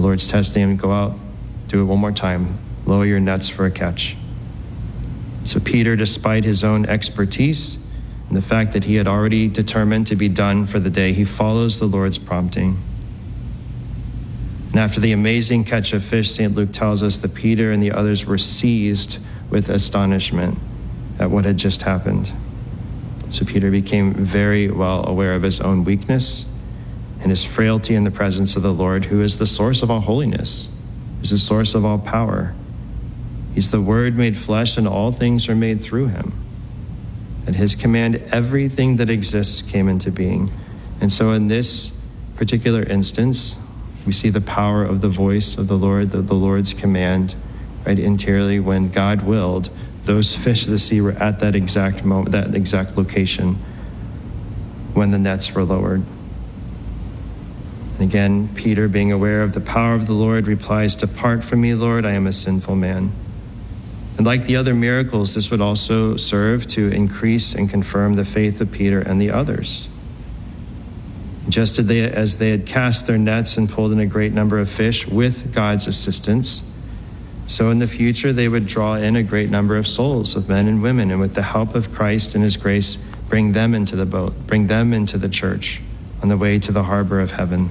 Lord's testing him, go out, do it one more time, lower your nets for a catch. So Peter, despite his own expertise and the fact that he had already determined to be done for the day, he follows the Lord's prompting. And after the amazing catch of fish, St. Luke tells us that Peter and the others were seized with astonishment at what had just happened. So Peter became very well aware of his own weakness and his frailty in the presence of the Lord, who is the source of all holiness, who is the source of all power. He's the Word made flesh, and all things are made through him. At his command, everything that exists came into being. And so in this particular instance, we see the power of the voice of the Lord, the Lord's command, right interiorly. When God willed, those fish of the sea were at that exact moment, that exact location, when the nets were lowered. And again, Peter, being aware of the power of the Lord, replies, "Depart from me, Lord, I am a sinful man." And like the other miracles, this would also serve to increase and confirm the faith of Peter and the others. Just as they had cast their nets and pulled in a great number of fish with God's assistance, so in the future they would draw in a great number of souls of men and women, and with the help of Christ and his grace, bring them into the boat, bring them into the church on the way to the harbor of heaven.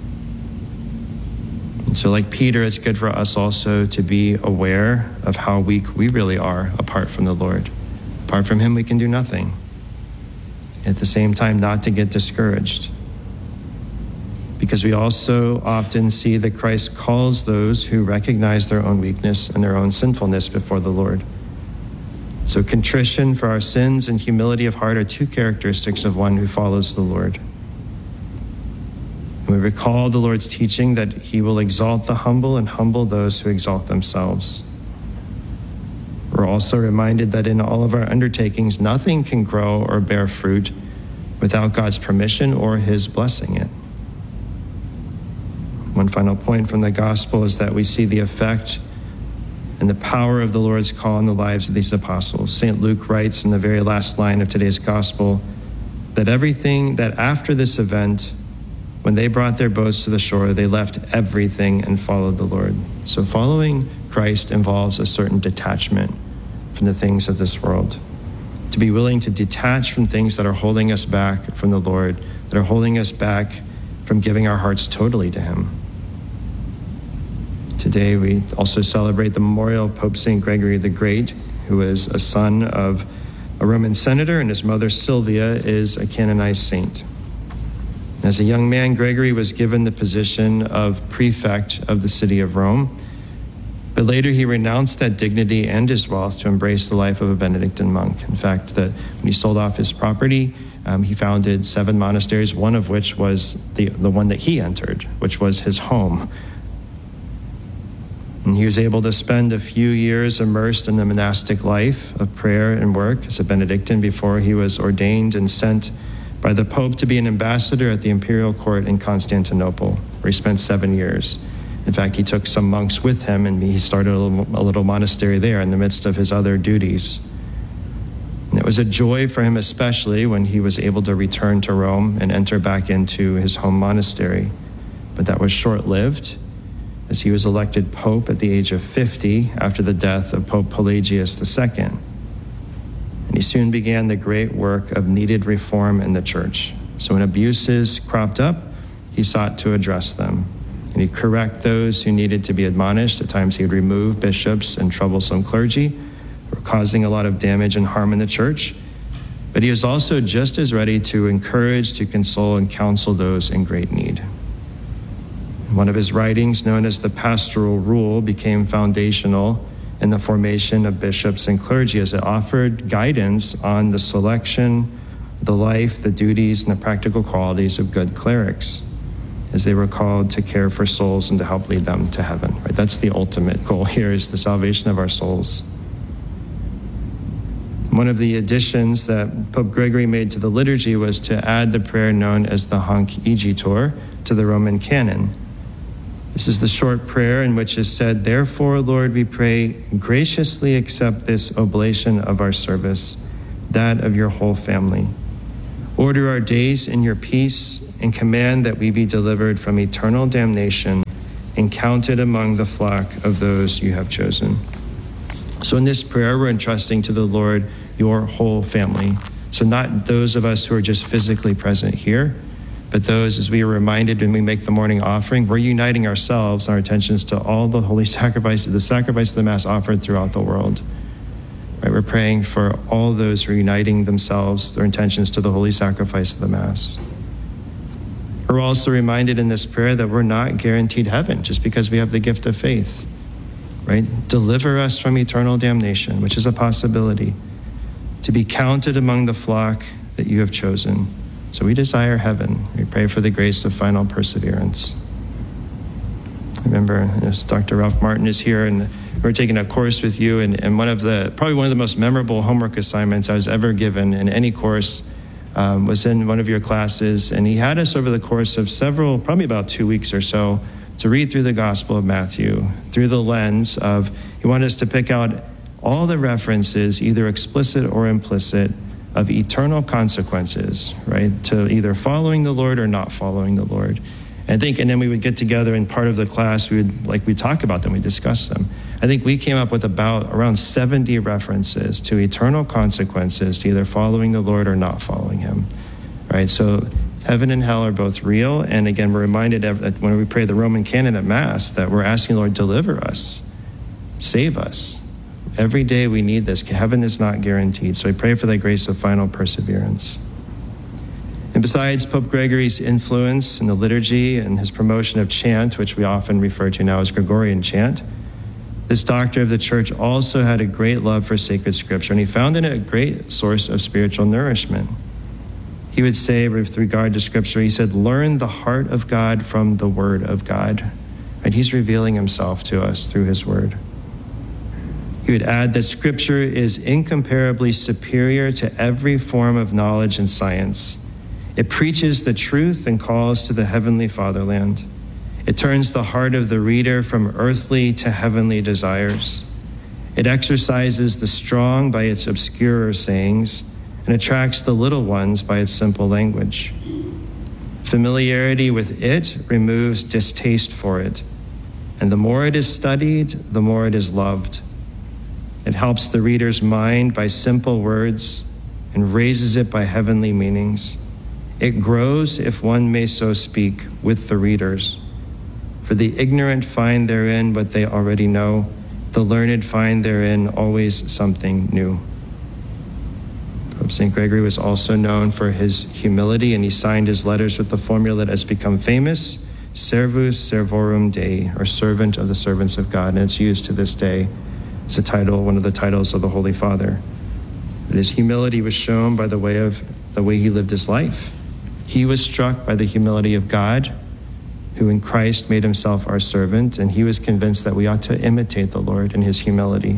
And so like Peter, it's good for us also to be aware of how weak we really are apart from the Lord. Apart from him, we can do nothing. At the same time, not to get discouraged, because we also often see that Christ calls those who recognize their own weakness and their own sinfulness before the Lord. So contrition for our sins and humility of heart are two characteristics of one who follows the Lord. And we recall the Lord's teaching that he will exalt the humble and humble those who exalt themselves. We're also reminded that in all of our undertakings, nothing can grow or bear fruit without God's permission or his blessing it. One final point from the gospel is that we see the effect and the power of the Lord's call in the lives of these apostles. St. Luke writes in the very last line of today's gospel that after this event, when they brought their boats to the shore, they left everything and followed the Lord. So following Christ involves a certain detachment from the things of this world. To be willing to detach from things that are holding us back from the Lord, that are holding us back from giving our hearts totally to him. Today, we also celebrate the memorial of Pope St. Gregory the Great, who is a son of a Roman senator, and his mother, Sylvia, is a canonized saint. As a young man, Gregory was given the position of prefect of the city of Rome, but later he renounced that dignity and his wealth to embrace the life of a Benedictine monk. In fact, when he sold off his property, he founded 7 monasteries, one of which was the one that he entered, which was his home. And he was able to spend a few years immersed in the monastic life of prayer and work as a Benedictine before he was ordained and sent by the Pope to be an ambassador at the imperial court in Constantinople, where he spent 7 years. In fact, he took some monks with him, and he started a little monastery there in the midst of his other duties. And it was a joy for him, especially when he was able to return to Rome and enter back into his home monastery. But that was short-lived, as he was elected Pope at the age of 50 after the death of Pope Pelagius II. And he soon began the great work of needed reform in the church. So when abuses cropped up, he sought to address them. And he'd correct those who needed to be admonished. At times he would remove bishops and troublesome clergy who were causing a lot of damage and harm in the church. But he was also just as ready to encourage, to console, and counsel those in great need. One of his writings, known as the Pastoral Rule, became foundational in the formation of bishops and clergy, as it offered guidance on the selection, the life, the duties, and the practical qualities of good clerics, as they were called to care for souls and to help lead them to heaven. Right? That's the ultimate goal here, is the salvation of our souls. One of the additions that Pope Gregory made to the liturgy was to add the prayer known as the Hanc Igitur to the Roman canon. This is the short prayer in which is said, "Therefore, Lord, we pray, graciously accept this oblation of our service, that of your whole family. Order our days in your peace, and command that we be delivered from eternal damnation and counted among the flock of those you have chosen. So in this prayer, we're entrusting to the Lord your whole family. So not those of us who are just physically present here, but those, as we are reminded when we make the morning offering, we're uniting ourselves, our attentions to all the holy sacrifices, the sacrifice of the Mass offered throughout the world. Right? We're praying for all those who are uniting themselves, their intentions to the holy sacrifice of the Mass. We're also reminded in this prayer that we're not guaranteed heaven just because we have the gift of faith, right? Deliver us from eternal damnation, which is a possibility, to be counted among the flock that you have chosen. So we desire heaven. We pray for the grace of final perseverance. I remember Dr. Ralph Martin is here, and we're taking a course with you, and probably one of the most memorable homework assignments I was ever given in any course was in one of your classes, and he had us over the course of probably about 2 weeks or so, to read through the Gospel of Matthew through the lens of, he wanted us to pick out all the references, either explicit or implicit, of eternal consequences, right? To either following the Lord or not following the Lord. And then we would get together, and part of the class, we'd talk about them, we'd discuss them. I think we came up with around 70 references to eternal consequences to either following the Lord or not following him, right? So heaven and hell are both real. And again, we're reminded that when we pray the Roman Canon at Mass, that we're asking the Lord, deliver us, save us. Every day we need this. Heaven is not guaranteed. So we pray for the grace of final perseverance. And besides Pope Gregory's influence in the liturgy and his promotion of chant, which we often refer to now as Gregorian chant, this doctor of the Church also had a great love for sacred scripture, and he found in it a great source of spiritual nourishment. He would say, with regard to scripture, he said, learn the heart of God from the word of God. Right? He's revealing himself to us through his word. He would add that scripture is incomparably superior to every form of knowledge and science. It preaches the truth and calls to the heavenly fatherland. It turns the heart of the reader from earthly to heavenly desires. It exercises the strong by its obscurer sayings and attracts the little ones by its simple language. Familiarity with it removes distaste for it, and the more it is studied, the more it is loved. It helps the reader's mind by simple words and raises it by heavenly meanings. It grows, if one may so speak, with the readers. For the ignorant find therein what they already know. The learned find therein always something new. Pope St. Gregory was also known for his humility, and he signed his letters with the formula that has become famous, Servus Servorum Dei, or servant of the servants of God, and it's used to this day. It's a title, one of the titles of the Holy Father. But his humility was shown by the way he lived his life. He was struck by the humility of God, who in Christ made himself our servant, and he was convinced that we ought to imitate the Lord in his humility.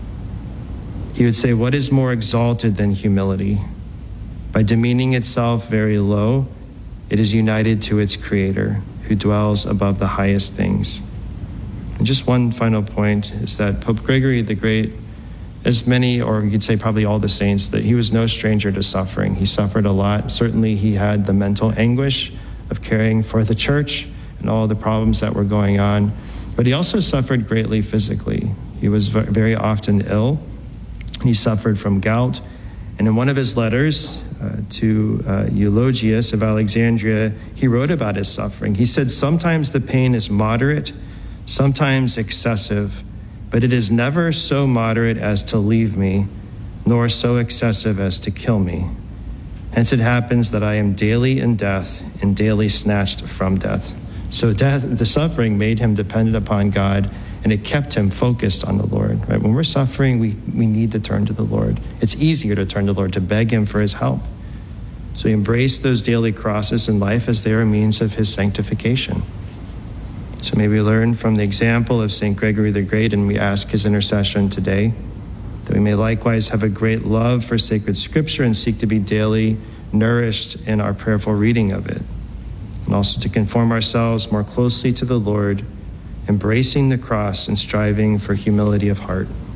He would say, what is more exalted than humility? By demeaning itself very low, it is united to its Creator, who dwells above the highest things. And just one final point is that Pope Gregory the Great, as many, or you could say probably all the saints, that he was no stranger to suffering. He suffered a lot. Certainly he had the mental anguish of caring for the church and all the problems that were going on. But he also suffered greatly physically. He was very often ill. He suffered from gout. And in one of his letters to Eulogius of Alexandria, he wrote about his suffering. He said, sometimes the pain is moderate, sometimes excessive, but it is never so moderate as to leave me, nor so excessive as to kill me. Hence it happens that I am daily in death and daily snatched from death. So the suffering made him dependent upon God, and it kept him focused on the Lord. Right? When we're suffering, we need to turn to the Lord. It's easier to turn to the Lord, to beg him for his help. So he embraced those daily crosses in life as they are a means of his sanctification. So may we learn from the example of St. Gregory the Great, and we ask his intercession today, that we may likewise have a great love for sacred scripture and seek to be daily nourished in our prayerful reading of it, and also to conform ourselves more closely to the Lord, embracing the cross and striving for humility of heart.